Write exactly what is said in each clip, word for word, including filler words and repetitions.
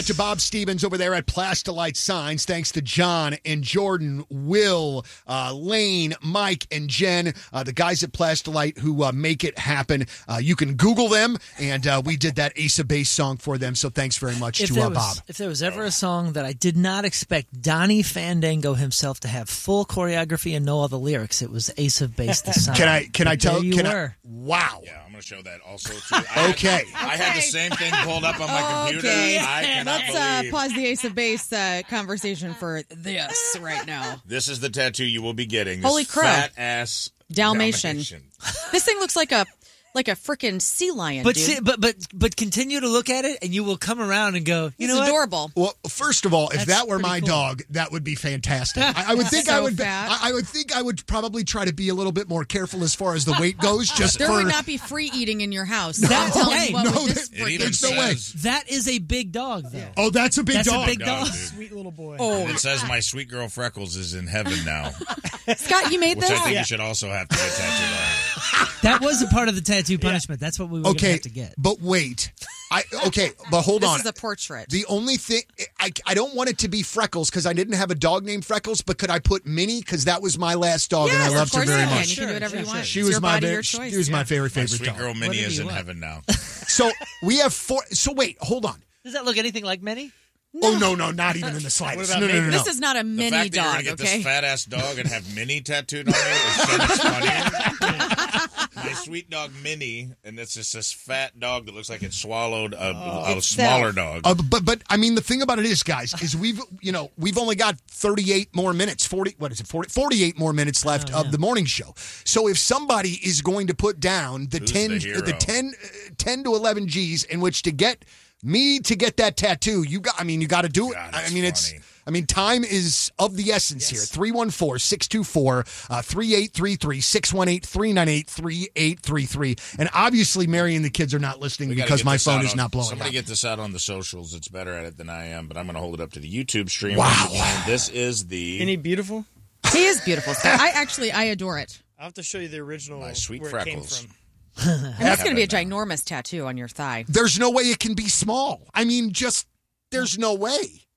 To Bob Stevens over there at Plastilite Signs. Thanks to John and Jordan, Will, uh, Lane, Mike, and Jen, uh, the guys at Plastilite who uh, make it happen. Uh, you can Google them, and uh, we did that Ace of Base song for them, so thanks very much if to uh, was, Bob. If there was ever a song that I did not expect Donnie Fandango himself to have full choreography and know all the lyrics, it was Ace of Base the song. Can I, can I tell you can were. I, wow. Yeah, I'm going to show that also, too. I Okay. Had, I had the same thing pulled up on my computer. Okay. I cannot Let's uh, believe. pause the Ace of Base uh, conversation for this right now. This is the tattoo you will be getting. This Holy crap. fat ass Dalmatian. Dalmatian. This thing looks like a like a freaking sea lion, But dude. see, but but but continue to look at it, and you will come around and go, you It's know what? adorable. Well, first of all, if That's that were pretty my cool. dog, that would be fantastic. I, I would think So I would. fat. I, I would think I would probably try to be a little bit more careful as far as the weight goes. Just There for would not be free eating in your house. No, I'm telling hey, you what, no, with this It freaking even There's no way. says, That is a big dog, though. oh, that's a big That's dog. a big Dog, dog. dude. Sweet little boy. Oh, it says my sweet girl Freckles is in heaven now, Scott, you made which this? I think you should also have to get tattooed on. That was a part of the tattoo punishment. That's what we were going to Okay, have to get. but wait. I okay, but hold This on. is a portrait. The only thing I, I don't want it to be Freckles because I didn't have a dog named Freckles, but could I put Minnie because that was my last dog yes, and I of loved her course very you can. much. You can do whatever Sure, you sure, want. She It's was your my body, very, your choice. she was my Yeah. very My favorite sweet dog. girl Minnie Whatever is you in want. heaven now. So we have four. So wait, hold on. Does that look anything like Minnie? Oh no, no, not even in the slightest. What No, about no, no, no. This is not a The mini fact that you're dog, going to get okay? this fat ass dog and have Minnie tattooed on you is so much funnier. My sweet dog Minnie, and it's just this fat dog that looks like it swallowed a, a Itself. smaller dog. Uh, but but I mean the thing about it is, guys, is we've you know we've only got thirty-eight more minutes, forty what is it, forty, forty-eight more minutes left Oh, of yeah. the morning show. So if somebody is going to put down the Who's ten the the, hero? ten uh, ten to eleven G's in which to get me to get that tattoo, you got I mean you got to do it. God, I it's mean it's. funny. I mean, time is of the essence here. three one four, six two four, three eight three three, six one eight, three nine eight, three eight three three. And obviously, Mary and the kids are not listening We gotta because get my this phone out is on- not blowing Somebody up. get this out on the socials. It's better at it than I am, but I'm going to hold it up to the YouTube stream. Wow. And this is the Isn't he beautiful? He is beautiful, Scott. I actually, I adore it. I'll have to show you the original My sweet where it came Freckles. from. And that's going to be a Heaven now. ginormous tattoo on your thigh. There's no way it can be small. I mean, just, there's no way.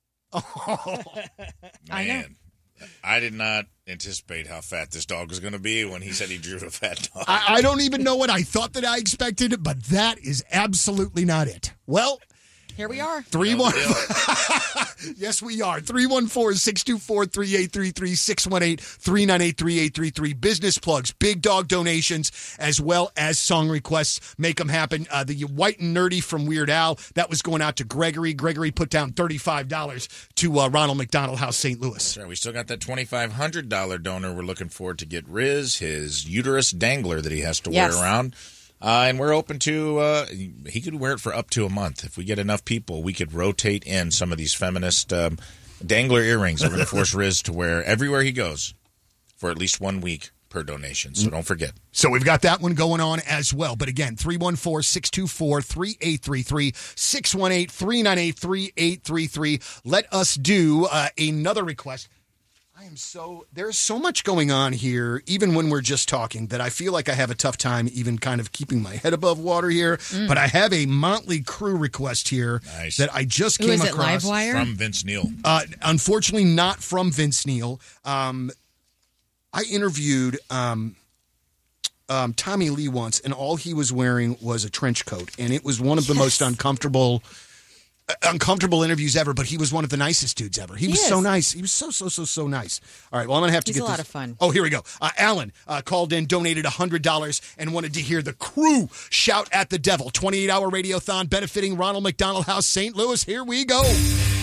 I know. Man, I did not anticipate how fat this dog was going to be when he said he drew a fat dog. I, I don't even know what I thought that I expected, but that is absolutely not it. Well, Here we are. three one. Deal. Yes, we are. three one four, six two four, three eight three three, six one eight, three nine eight, three eight three three. Business plugs, big dog donations, as well as song requests. Make them happen. Uh, the White and Nerdy from Weird Al, that was going out to Gregory. Gregory put down thirty-five dollars to uh, Ronald McDonald House, Saint Louis. Sorry, we still got that twenty-five hundred dollars donor. We're looking forward to get Riz his uterus dangler that he has to Yes. wear around. Uh, and we're open to, uh, he could wear it for up to a month. If we get enough people, we could rotate in some of these feminist um, dangler earrings. We're going to force Riz to wear everywhere he goes for at least one week per donation. So don't forget. So we've got that one going on as well. But again, three one four, six two four, three eight three three, six one eight, three nine eight, three eight three three. Let us do uh, another request. I am so, there's so much going on here, even when we're just talking, that I feel like I have a tough time even kind of keeping my head above water here. Mm. But I have a Motley Crue request here Nice. that I just Who came is it, across. Livewire? From Vince Neil. Uh, unfortunately, not from Vince Neil. Um, I interviewed um, um, Tommy Lee once, and all he was wearing was a trench coat, and it was one of the most uncomfortable, uh, uncomfortable interviews ever. But he was one of the nicest dudes ever. He, He was so is. nice. He was so so so so nice. All right, well, I'm gonna have to He's get a lot this. of fun. Oh, here we go. Uh, Alan uh, called in, donated a hundred dollars, and wanted to hear the Crew shout at the devil. twenty-eight hour radiothon benefiting Ronald McDonald House, Saint Louis. Here we go.